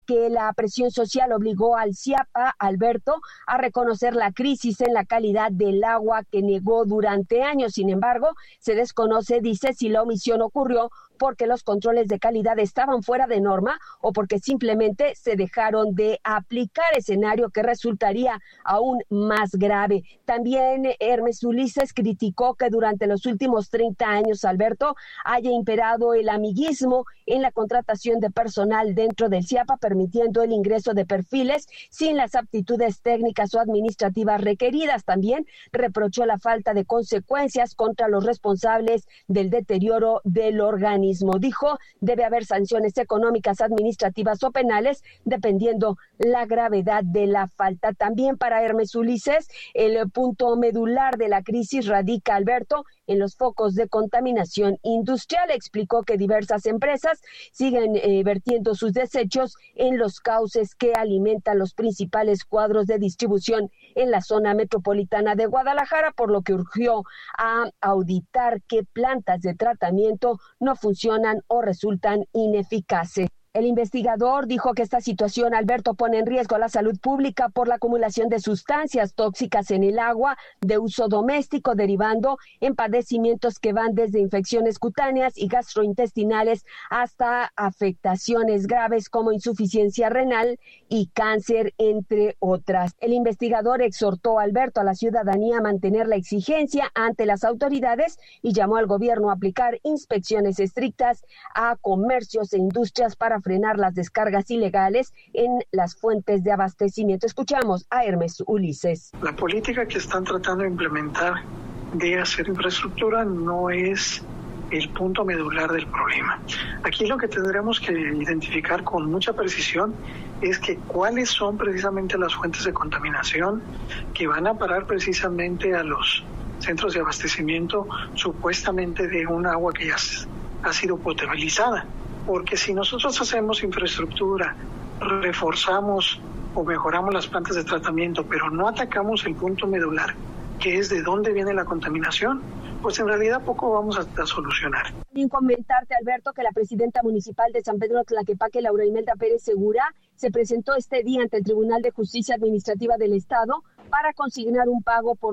que la presión social obligó al CIAPA, Alberto, a reconocer la crisis en la calidad del agua que negó durante años. Sin embargo, se desconoce, dice, si la omisión ocurrió porque los controles de calidad estaban fuera de norma o porque simplemente se dejaron de aplicar, escenario que resultaría aún más grave. También Hermes Ulises criticó que durante los últimos 30 años, Alberto, haya imperado el amiguismo en la contratación de personal dentro del CIAPA, permitiendo el ingreso de perfiles sin las aptitudes técnicas o administrativas requeridas. También reprochó la falta de consecuencias contra los responsables del deterioro del organismo. Dijo, debe haber sanciones económicas, administrativas o penales, dependiendo la gravedad de la falta. También para Hermes Ulises, el punto medular de la crisis radica, Alberto, en los focos de contaminación industrial. Explicó que diversas empresas siguen vertiendo sus desechos en los cauces que alimentan los principales cuadros de distribución en la zona metropolitana de Guadalajara, por lo que urgió a auditar qué plantas de tratamiento no funcionan o resultan ineficaces. El investigador dijo que esta situación, Alberto, pone en riesgo la salud pública por la acumulación de sustancias tóxicas en el agua de uso doméstico, derivando en padecimientos que van desde infecciones cutáneas y gastrointestinales hasta afectaciones graves como insuficiencia renal y cáncer, entre otras. El investigador exhortó, Alberto, a la ciudadanía a mantener la exigencia ante las autoridades y llamó al gobierno a aplicar inspecciones estrictas a comercios e industrias para frenar las descargas ilegales en las fuentes de abastecimiento. Escuchamos a Hermes Ulises. La política que están tratando de implementar de hacer infraestructura no es el punto medular del problema. Aquí lo que tendremos que identificar con mucha precisión es que cuáles son precisamente las fuentes de contaminación que van a parar precisamente a los centros de abastecimiento supuestamente de un agua que ya ha sido potabilizada. Porque si nosotros hacemos infraestructura, reforzamos o mejoramos las plantas de tratamiento, pero no atacamos el punto medular, que es de dónde viene la contaminación, pues en realidad poco vamos a solucionar. Sin comentarte, Alberto, que la presidenta municipal de San Pedro Tlaquepaque, Laura Imelda Pérez Segura, se presentó este día ante el Tribunal de Justicia Administrativa del Estado para consignar un pago por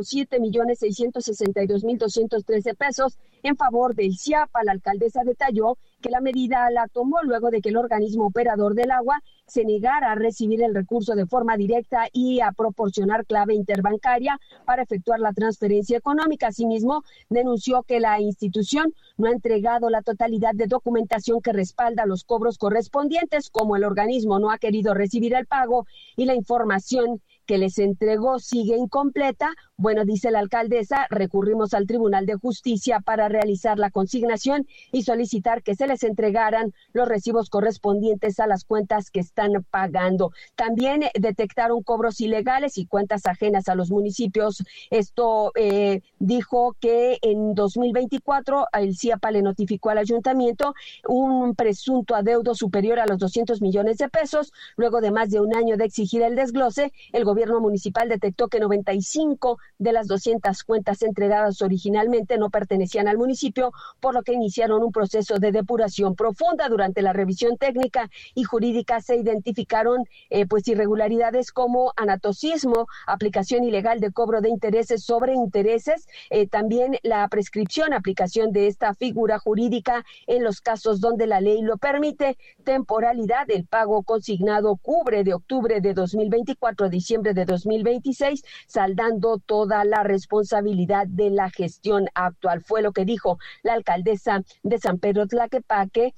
7,662,213 pesos en favor del CIAPA. La alcaldesa detalló que la medida la tomó luego de que el organismo operador del agua se negara a recibir el recurso de forma directa y a proporcionar clave interbancaria para efectuar la transferencia económica. Asimismo, denunció que la institución no ha entregado la totalidad de documentación que respalda los cobros correspondientes, como el organismo no ha querido recibir el pago y la información que les entregó sigue incompleta. Bueno, dice la alcaldesa, recurrimos al Tribunal de Justicia para realizar la consignación y solicitar que se les entregaran los recibos correspondientes a las cuentas que están pagando. También detectaron cobros ilegales y cuentas ajenas a los municipios. Esto dijo que en 2024 el CIAPA le notificó al ayuntamiento un presunto adeudo superior a los 200 millones de pesos. Luego de más de un año de exigir el desglose, el gobierno municipal detectó que 95 de las 200 cuentas entregadas originalmente no pertenecían al municipio, por lo que iniciaron un proceso de depuración profunda. Durante la revisión técnica y jurídica se identificaron irregularidades como anatocismo, aplicación ilegal de cobro de intereses sobre intereses, también la prescripción, aplicación de esta figura jurídica en los casos donde la ley lo permite, temporalidad, el pago consignado cubre de octubre de 2024 a diciembre de 2026, saldando toda la responsabilidad de la gestión actual. Fue lo que dijo la alcaldesa de San Pedro Tlaquepaque,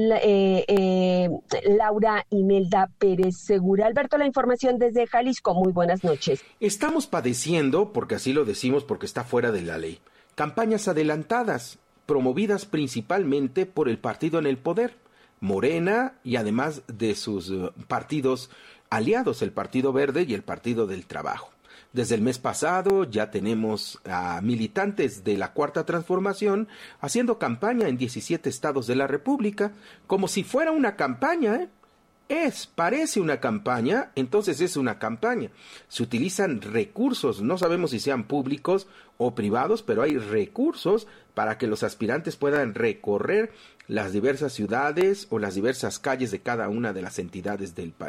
Laura Imelda Pérez Segura. Alberto, la información desde Jalisco. Muy buenas noches. Estamos padeciendo, porque así lo decimos, porque está fuera de la ley, campañas adelantadas, promovidas principalmente por el partido en el poder, Morena, y además de sus partidos aliados, el Partido Verde y el Partido del Trabajo. Desde el mes pasado ya tenemos a militantes de la Cuarta Transformación haciendo campaña en 17 estados de la República, como si fuera una campaña, parece una campaña, entonces es una campaña. Se utilizan recursos, no sabemos si sean públicos o privados, pero hay recursos para que los aspirantes puedan recorrer las diversas ciudades o las diversas calles de cada una de las entidades del país.